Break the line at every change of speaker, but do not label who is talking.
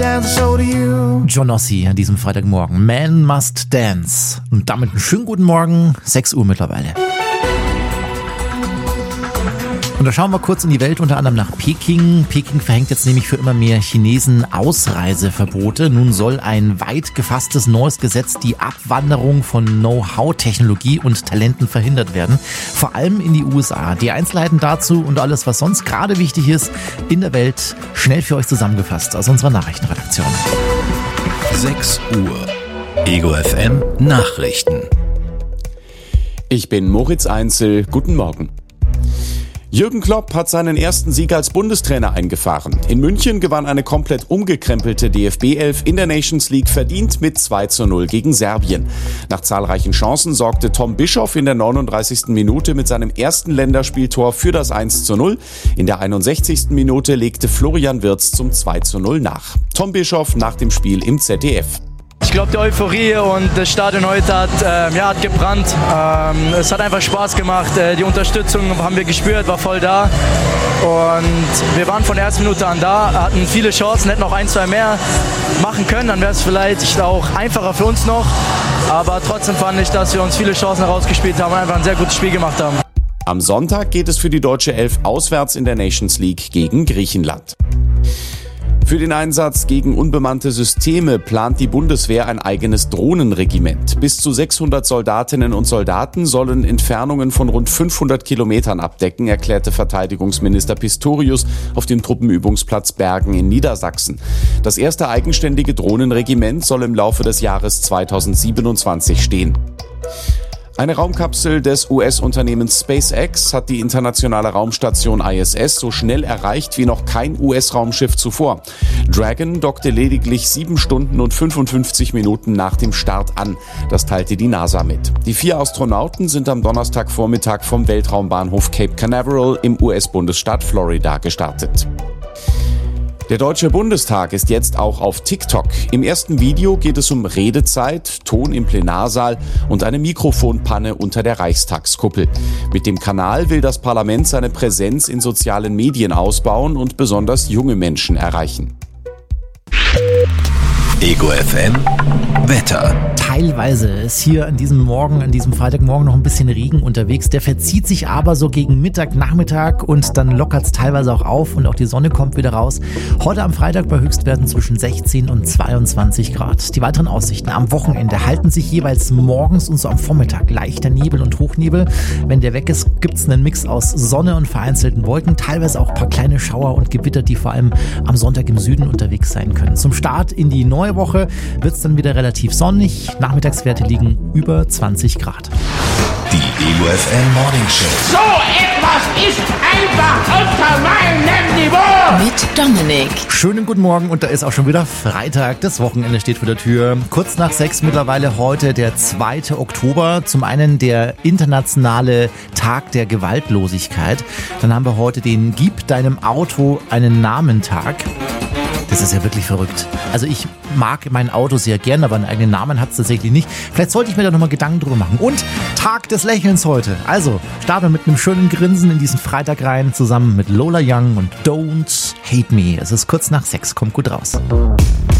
dance, so do you.
Johnossi an diesem Freitagmorgen. Man Must Dance. Und damit einen schönen guten Morgen, 6 Uhr mittlerweile. Und da schauen wir kurz in die Welt, unter anderem nach Peking. Peking verhängt jetzt nämlich für immer mehr Chinesen Ausreiseverbote. Nun soll ein weit gefasstes neues Gesetz die Abwanderung von Know-how, Technologie und Talenten verhindert werden. Vor allem in die USA. Die Einzelheiten dazu und alles, was sonst gerade wichtig ist in der Welt, schnell für euch zusammengefasst aus unserer Nachrichtenredaktion.
6 Uhr. Ego FM Nachrichten.
Ich bin Moritz Einzel. Guten Morgen. Jürgen Klopp hat seinen ersten Sieg als Bundestrainer eingefahren. In München gewann eine komplett umgekrempelte DFB-11 in der Nations League verdient mit 2:0 gegen Serbien. Nach zahlreichen Chancen sorgte Tom Bischoff in der 39. Minute mit seinem ersten Länderspieltor für das 1:0. In der 61. Minute legte Florian Wirtz zum 2:0 nach. Tom Bischoff nach dem Spiel im ZDF.
Ich glaube, die Euphorie und das Stadion heute hat gebrannt. Es hat einfach Spaß gemacht. Die Unterstützung haben wir gespürt, war voll da. Und wir waren von der ersten Minute an da, hatten viele Chancen, hätten noch 1, 2 mehr machen können. Dann wäre es vielleicht auch einfacher für uns noch. Aber trotzdem fand ich, dass wir uns viele Chancen herausgespielt haben und einfach ein sehr gutes Spiel gemacht haben.
Am Sonntag geht es für die deutsche Elf auswärts in der Nations League gegen Griechenland. Für den Einsatz gegen unbemannte Systeme plant die Bundeswehr ein eigenes Drohnenregiment. Bis zu 600 Soldatinnen und Soldaten sollen Entfernungen von rund 500 Kilometern abdecken, erklärte Verteidigungsminister Pistorius auf dem Truppenübungsplatz Bergen in Niedersachsen. Das erste eigenständige Drohnenregiment soll im Laufe des Jahres 2027 stehen. Eine Raumkapsel des US-Unternehmens SpaceX hat die internationale Raumstation ISS so schnell erreicht wie noch kein US-Raumschiff zuvor. Dragon dockte lediglich 7 Stunden und 55 Minuten nach dem Start an. Das teilte die NASA mit. Die 4 Astronauten sind am Donnerstagvormittag vom Weltraumbahnhof Cape Canaveral im US-Bundesstaat Florida gestartet. Der Deutsche Bundestag ist jetzt auch auf TikTok. Im ersten Video geht es um Redezeit, Ton im Plenarsaal und eine Mikrofonpanne unter der Reichstagskuppel. Mit dem Kanal will das Parlament seine Präsenz in sozialen Medien ausbauen und besonders junge Menschen erreichen.
Ego FM Wetter.
Teilweise ist hier an diesem Freitagmorgen noch ein bisschen Regen unterwegs. Der verzieht sich aber so gegen Mittag, Nachmittag und dann lockert es teilweise auch auf und auch die Sonne kommt wieder raus. Heute am Freitag bei Höchstwerten zwischen 16 und 22 Grad. Die weiteren Aussichten am Wochenende halten sich jeweils morgens und so am Vormittag leichter Nebel und Hochnebel. Wenn der weg ist, gibt es einen Mix aus Sonne und vereinzelten Wolken, teilweise auch ein paar kleine Schauer und Gewitter, die vor allem am Sonntag im Süden unterwegs sein können. Zum Start in die neue Woche wird es dann wieder relativ sonnig. Nachmittagswerte liegen über 20 Grad.
Die Ego FM Morning Show.
So etwas ist einfach unter meinem Niveau.
Mit Dominik.
Schönen guten Morgen und da ist auch schon wieder Freitag. Das Wochenende steht vor der Tür. Kurz nach 6 mittlerweile heute der 2. Oktober. Zum einen der internationale Tag der Gewaltlosigkeit. Dann haben wir heute den Gib deinem Auto einen Namen-Tag. Das ist ja wirklich verrückt. Also ich mag mein Auto sehr gern, aber einen eigenen Namen hat es tatsächlich nicht. Vielleicht sollte ich mir da nochmal Gedanken drüber machen. Und Tag des Lächelns heute. Also starten wir mit einem schönen Grinsen in diesen Freitag rein, zusammen mit Lola Young und Don't Hate Me. Es ist kurz nach 6, kommt gut raus.